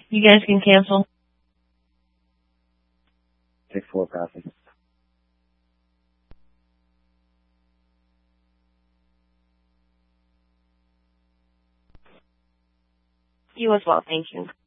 You guys can cancel. Take 4 copy. You as well, thank you.